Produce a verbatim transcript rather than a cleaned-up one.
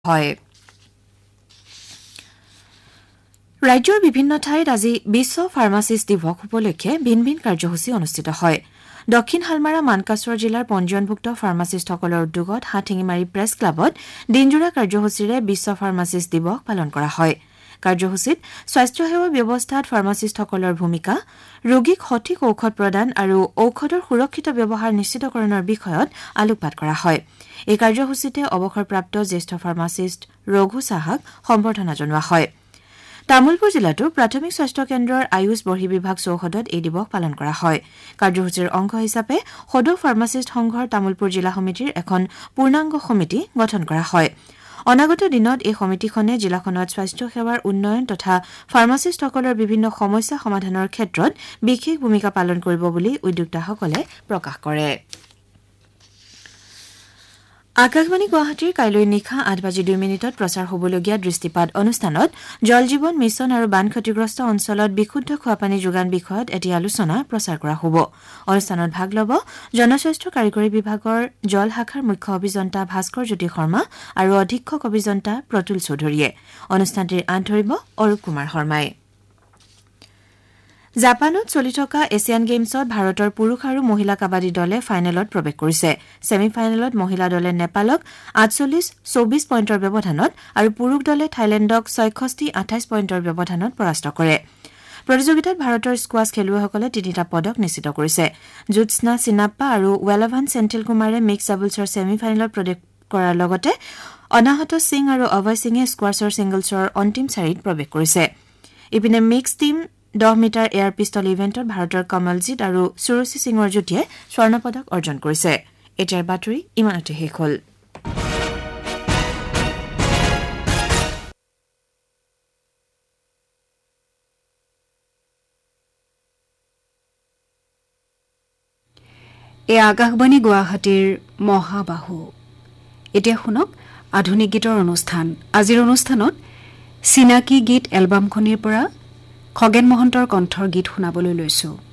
হয়। ৰাজ্যৰ বিভিন্ন ঠাইত আজি বিশ্ব ফাৰ্মাচিষ্ট দিৱস উপলক্ষে ভিন ভিন কাৰ্যসূচী অনুষ্ঠিত হয়। দক্ষিণ হালমাৰা মানকাছৰ জিলাৰ পঞ্জীয়নভুক্ত ফাৰ্মাচিষ্টসকলৰ উদ্যোগত হাথিঙিমাৰী প্ৰেছ ক্লাবত দিনজোৰা কাৰ্যসূচীৰে বিশ্ব ফাৰ্মাচিষ্ট দিৱস পালন কৰা হয়। কাৰ্যসূচীত স্বাস্থ্যসেৱা ব্যৱস্থাত ফাৰ্মাচিষ্টসকলৰ ভূমিকা, ৰোগীক সঠিক ঔষধ প্ৰদান আৰু ঔষধৰ সুৰক্ষিত ব্যৱহাৰ নিশ্চিতকৰণৰ বিষয়ত আলোকপাত কৰা হয়। এই কাৰ্যসূচীতে অৱসৰপ্ৰাপ্ত জ্যেষ্ঠ ফাৰ্মাচিষ্ট ৰঘু সাহাক সম্বৰ্ধনা জনোৱা হয়। তামুলপুৰ জিলাতো প্ৰাথমিক স্বাস্থ্য কেন্দ্ৰৰ আয়ুষ বৰ্হি বিভাগ চৌহদত এই দিৱস পালন কৰা হয়। কাৰ্যসূচীৰ অংশ হিচাপে সদৌ ফাৰ্মাচিষ্ট সংঘৰ তামুলপুৰ জিলা সমিতিৰ এখন পূৰ্ণাংগ সমিতি গঠন কৰা হয়। অনাগত দিনত এই সমিতিখনে জিলাখনত স্বাস্থ্য সেৱাৰ উন্নয়ন তথা ফাৰ্মাচিষ্টসকলৰ বিভিন্ন সমস্যা সমাধানৰ ক্ষেত্ৰত বিশেষ ভূমিকা পালন কৰিব বুলি উদ্যোক্তাসকলে প্ৰকাশ কৰে। আকাশবাণী গুৱাহাটীৰ কাইলৈ নিশা আঠ বাজি দুই মিনিটত প্ৰচাৰ হ'বলগীয়া দৃষ্টিপাত অনুষ্ঠানত জল জীৱন মিছন আৰু বান ক্ষতিগ্ৰস্ত অঞ্চলত বিশুদ্ধ খোৱাপানী যোগান বিষয়ত এটি আলোচনা প্ৰচাৰ কৰা হ'ব। অনুষ্ঠানত ভাগ ল'ব জনস্বাস্থ্য কাৰিকৰী বিভাগৰ জল শাখাৰ মুখ্য অভিযন্তা ভাস্কৰ জ্যোতি শৰ্মা আৰু অধীক্ষক অভিযন্তা প্ৰতুল চৌধুৰীয়ে। অনুষ্ঠানটিৰ আঁত ধৰিব অৰূপ কুমাৰ শৰ্মাই। জাপানত চলি থকা এছিয়ান গেমছত ভাৰতৰ পুৰুষ আৰু মহিলা কাবাডী দলে ফাইনেলত প্ৰৱেশ কৰিছে। ছেমি ফাইনেলত মহিলা দলে নেপালক আঠচল্লিছ চৌবিশ পইণ্টৰ ব্যৱধানত আৰু পুৰুষ দলে থাইলেণ্ডক ছয়ষষ্ঠি আঠাইছ পইণ্টৰ ব্যৱধানত পৰাস্ত কৰে। প্ৰতিযোগিতাত ভাৰতৰ স্কোৱাছ খেলুৱৈসকলে তিনিটা পদক নিশ্চিত কৰিছে। জ্যোৎস্না চিনাপ্পা আৰু ৱেলাভান চেণ্টিল কুমাৰে মিক্স ডাবলছৰ ছেমি ফাইনেলত প্ৰৱেশ কৰাৰ লগতে অনাহত সিং আৰু অভয় সিঙে স্কোৱাছৰ ছিংগলছৰ অন্তিম চাৰিত প্ৰৱেশ কৰিছে। ইপিনে মিক্স টীম দহ মিটাৰ এয়াৰ পিষ্টল ইভেণ্টত ভাৰতৰ কমলজিৎ আৰু সুৰুচি সিঙৰ যুটিয়ে স্বৰ্ণ পদক অৰ্জন কৰিছে। এতিয়াৰ বাতৰি ইমানতে শেষ হ'ল। এই আকাশবাণী গুৱাহাটীৰ মহাবাহু। এতিয়া শুনক আধুনিক গীতৰ অনুষ্ঠান। আজিৰ অনুষ্ঠানত চিনাকি গীত এলবামখনিৰ পৰা খগেন মহন্তৰ কণ্ঠৰ গীত শুনাবলৈ লৈছো।